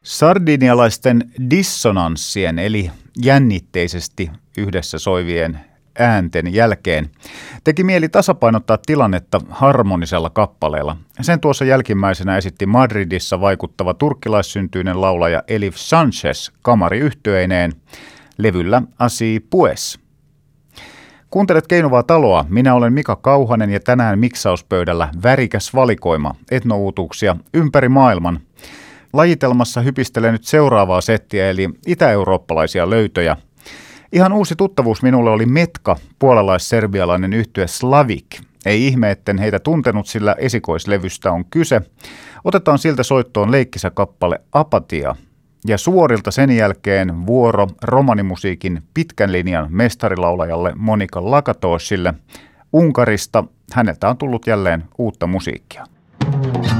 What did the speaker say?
Sardinialaisten dissonanssien eli jännitteisesti yhdessä soivien äänten jälkeen teki mieli tasapainottaa tilannetta harmonisella kappaleella. Sen tuossa jälkimmäisenä esitti Madridissa vaikuttava turkkilaissyntyinen laulaja Elif Sanchez kamariyhtyeineen levyllä Así pues. Kuuntelet Keinuvaa taloa. Minä olen Mika Kauhanen ja tänään miksauspöydällä värikäs valikoima etnouutuuksia ympäri maailman. Lajitelmassa hypistelee nyt seuraavaa settiä eli itä-eurooppalaisia löytöjä. Ihan uusi tuttavuus minulle oli Metka, puolalais-serbialainen yhtye Slavik. Ei ihme, etten heitä tuntenut, sillä esikoislevystä on kyse. Otetaan siltä soittoon leikkisä kappale Apatia. Ja suorilta sen jälkeen vuoro romanimusiikin pitkän linjan mestarilaulajalle Monika Lakatosille. Unkarista häneltä on tullut jälleen uutta musiikkia.